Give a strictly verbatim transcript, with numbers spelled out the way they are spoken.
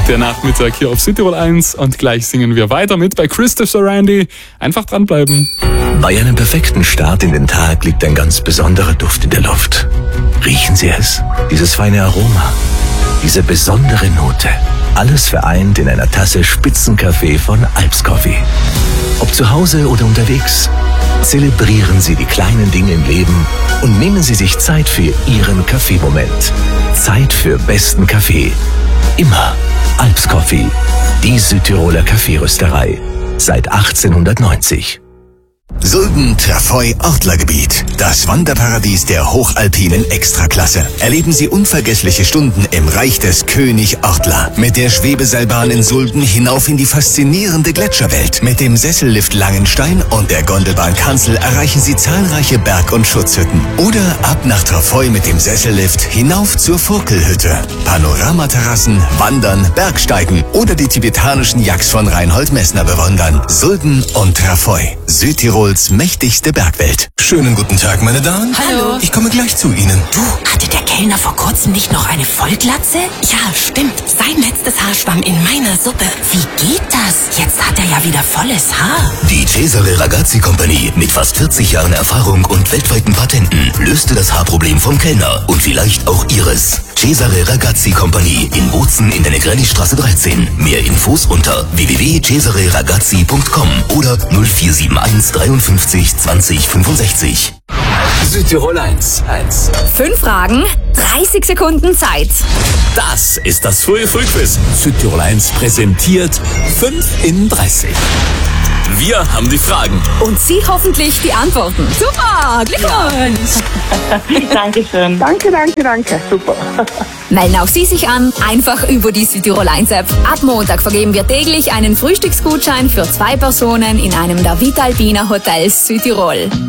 Der Nachmittag hier auf Südtirol eins und gleich singen wir weiter mit bei Christopher Randy. Einfach dranbleiben. Bei einem perfekten Start in den Tag liegt ein ganz besonderer Duft in der Luft. Riechen Sie es? Dieses feine Aroma, diese besondere Note. Alles vereint in einer Tasse Spitzenkaffee von Alps Coffee. Ob zu Hause oder unterwegs, zelebrieren Sie die kleinen Dinge im Leben und nehmen Sie sich Zeit für Ihren Kaffeemoment. Zeit für besten Kaffee. Immer Alps Coffee, die Südtiroler Kaffeerösterei. Seit achtzehnhundertneunzig. Sulden Trafoi Ortlergebiet. Das Wanderparadies der hochalpinen Extraklasse. Erleben Sie unvergessliche Stunden im Reich des König Ortler. Mit der Schwebeseilbahn in Sulden hinauf in die faszinierende Gletscherwelt. Mit dem Sessellift Langenstein und der Gondelbahn Kanzel erreichen Sie zahlreiche Berg- und Schutzhütten. Oder ab nach Trafoi mit dem Sessellift hinauf zur Furkelhütte. Panoramaterrassen, Wandern, Bergsteigen oder die tibetanischen Yaks von Reinhold Messner bewundern. Sulden und Trafoi. Südtirols mächtigste Bergwelt. Schönen guten Tag, meine Damen. Hallo. Ich komme gleich zu Ihnen. Du, hatte der Kellner vor kurzem nicht noch eine Vollglatze? Ja, stimmt. Sein letztes Haar schwamm in meiner Suppe. Wie geht das? Jetzt hat er ja wieder volles Haar. Die Cesare Ragazzi Company mit fast vierzig Jahren Erfahrung und weltweiten Patenten löste das Haarproblem vom Kellner und vielleicht auch Ihres. Cesare Ragazzi Company in Bozen in der Negrelli-Straße dreizehn. Mehr Infos unter w w w punkt cesare ragazzi punkt com oder null vier sieben eins dreiundfünfzig zwanzig fünfundsechzig. Südtirol eins. Fünf Fragen, dreißig Sekunden Zeit. Das ist das frühe Frühquiz. Südtirol eins präsentiert fünf in dreißig. Wir haben die Fragen. Und Sie hoffentlich die Antworten. Super, Glückwunsch! Dankeschön. Danke, danke, danke. Super. Melden auch Sie sich an, einfach über die Südtirol eins App. Ab Montag vergeben wir täglich einen Frühstücksgutschein für zwei Personen in einem der Vitalpina Hotels Südtirol.